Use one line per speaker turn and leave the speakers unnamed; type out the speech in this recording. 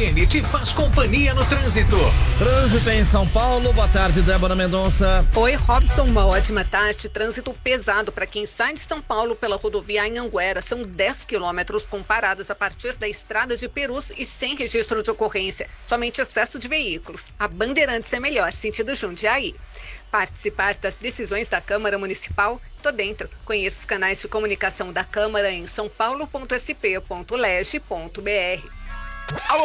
CDN te faz companhia no trânsito.
Trânsito em São Paulo. Boa tarde, Débora Mendonça.
Oi, Robson. Uma ótima tarde. Trânsito pesado para quem sai de São Paulo pela rodovia Anhanguera. São 10 quilômetros com paradas a partir da estrada de Perus e sem registro de ocorrência. Somente excesso de veículos. A Bandeirantes é melhor, sentido Jundiaí. Participar das decisões da Câmara Municipal? Tô dentro. Conheça os canais de comunicação da Câmara em sãopaulo.sp.leg.br.